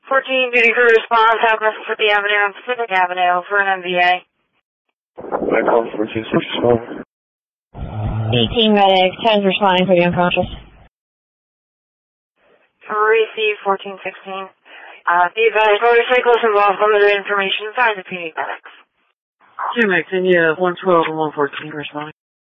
14 duty crew response, have Mississippi Avenue and Pacific Avenue for an MVA. I call 1464. 18 medic, 10's responding for the unconscious. Receive 1416. Be advised, motorcycles involve limited information inside the PD medics. Jimmy, can you have 112 and 114 responding?